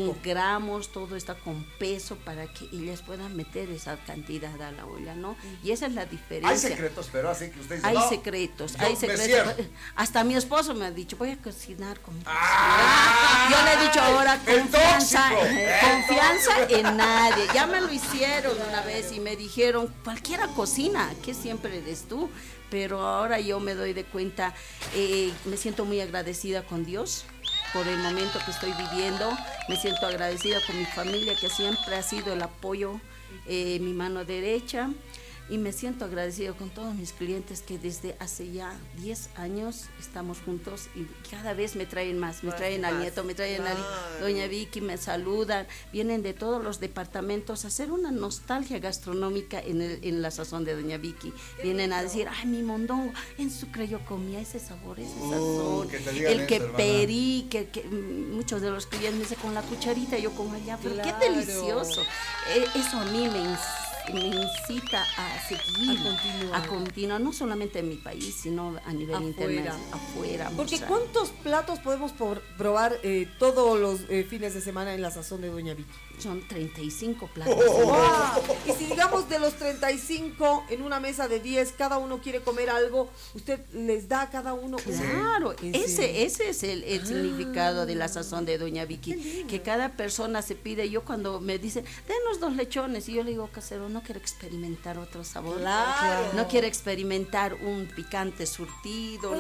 con gramos, todo está con peso para que ellas puedan meter esa cantidad a la olla, ¿no? Y esa es la diferencia. Hay secretos, pero así que usted dice, hay no, secretos, yo hay me secretos. cierro. Hasta mi esposo me ha dicho, voy a cocinar con mi ¡Ah! Yo le he dicho ahora, El confianza, tóxico, confianza en nadie. Ya me lo hicieron una vez y me dijeron, cualquiera cocina, que siempre eres tú. Pero ahora yo me doy de cuenta, me siento muy agradecida con Dios por el momento que estoy viviendo, me siento agradecida con mi familia que siempre ha sido el apoyo, mi mano derecha, y me siento agradecida con todos mis clientes que desde hace ya 10 años estamos juntos y cada vez me traen más, me traen al nieto, me traen a doña Vicky, me saludan, vienen de todos los departamentos a hacer una nostalgia gastronómica en la sazón de doña Vicky, vienen a decir, ay, mi mondongo, en Sucre yo comía ese sabor, ese sazón, el que perí, que muchos de los clientes me dicen con la cucharita, yo como allá, pero qué delicioso, eso a mí me incita a seguir, a continuar, no solamente en mi país, sino a nivel internacional, afuera. Porque ¿cuántos platos podemos probar todos los fines de semana en la sazón de doña Vicky? Son 35 platos. Y si digamos de los 35 en una mesa de 10, cada uno quiere comer algo, usted les da a cada uno. Claro, ese es el significado de la sazón de doña Vicky, que cada persona se pide. Yo cuando me dicen, denos 2 lechones, y yo le digo, casero, no quiero experimentar otro sabor, no quiero experimentar un picante surtido,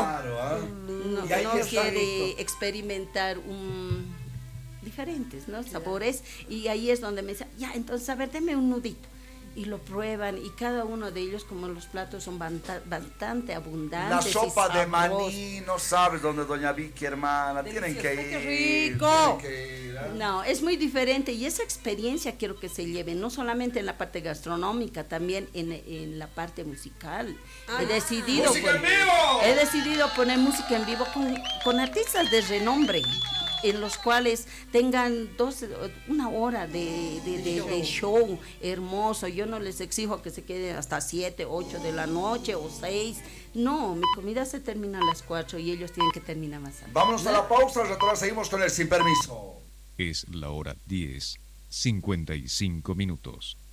no quiere experimentar diferentes, ¿no? Sabores, y ahí es donde me dice, ya, entonces a ver, deme un nudito, y lo prueban, y cada uno de ellos, como los platos son bastante abundantes. La sopa de maní, no sabes dónde doña Vicky, hermana, tienen que ir. ¡Qué rico! No, es muy diferente, y esa experiencia quiero que se lleve, no solamente en la parte gastronómica, también en la parte musical. He decidido poner música en vivo con artistas de renombre, en los cuales tengan 1 hora de show hermoso. Yo no les exijo que se queden hasta 7, 8 de la noche o 6. No, mi comida se termina a las 4 y ellos tienen que terminar más tarde. Vámonos a la pausa, al seguimos con el Sin Permiso. Es la hora 10:55 minutos.